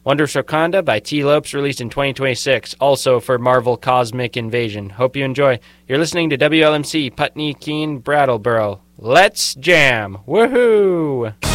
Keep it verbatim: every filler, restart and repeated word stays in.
Wondrous Wakanda by T. Lopes, released in twenty twenty-six, also for Marvel Cosmic Invasion. Hope you enjoy. You're listening to W L M C, Putney, Keene, Brattleboro. Let's jam! Woohoo!